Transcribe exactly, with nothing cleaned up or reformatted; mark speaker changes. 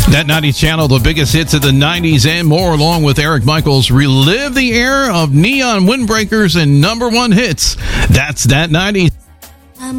Speaker 1: That nineties channel, the biggest hits of the nineties and more, along with Eric Michaels. Relive the era of neon windbreakers and number one hits. That's That nineties.